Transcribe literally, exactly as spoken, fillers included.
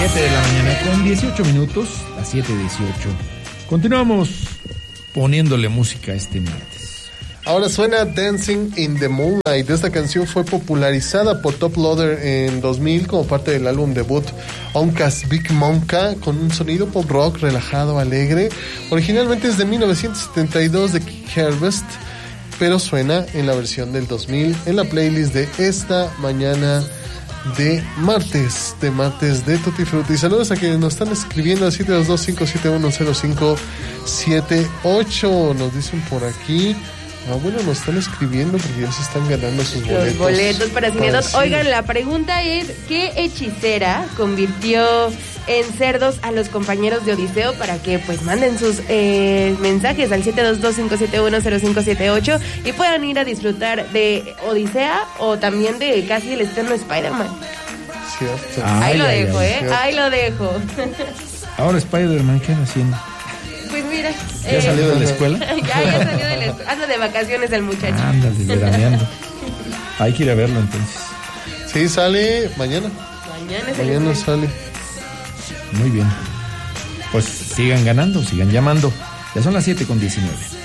siete de la mañana con dieciocho minutos, las siete dieciocho. Continuamos poniéndole música este martes. Ahora suena Dancing in the Moonlight. Esta canción fue popularizada por Top Loader en dos mil como parte del álbum debut Onkas Big Monka, con un sonido pop rock relajado, alegre. Originalmente es de mil novecientos setenta y dos de Keith Harvest, pero suena en la versión del dos mil en la playlist de esta mañana de martes, de martes de Tutti Frutti. Saludos a quienes nos están escribiendo al siete dos dos, cinco siete uno, cero cinco siete ocho. Nos dicen por aquí. Ah, bueno, nos están escribiendo porque ya se están ganando sus boletos. Los boletos para Cinedos. Oigan, la pregunta es, ¿qué hechicera convirtió en cerdos a los compañeros de Odiseo? Para que pues manden sus eh, mensajes al siete dos dos, cinco siete uno, cero cinco siete ocho y puedan ir a disfrutar de Odisea o también de casi el estreno de Spider-Man. Cierto. Ahí Ay, lo ay, dejo, ay, ¿eh? cierto. Ahí lo dejo. Ahora Spider-Man, ¿qué anda haciendo? Pues mira. ¿Ya eh, salió de la escuela? ya, ya salió de la escuela. Anda de vacaciones el muchacho. Anda, veraneando. Hay que ir a verlo entonces. Sí, sale mañana. Mañana es el Mañana estreno. sale. Muy bien. Pues sigan ganando, sigan llamando. Ya son las siete con diecinueve.